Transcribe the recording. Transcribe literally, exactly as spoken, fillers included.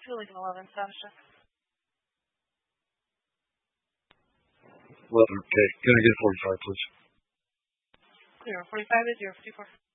two Lincoln eleven, status check. eleven, okay. Can I get forty-five, please? Clear. forty-five is zero fifty-four.